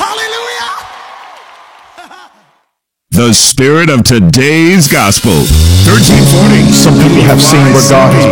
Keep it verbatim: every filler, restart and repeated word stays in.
Hallelujah. The spirit of today's gospel. thirteen forty. Some people have seen what God has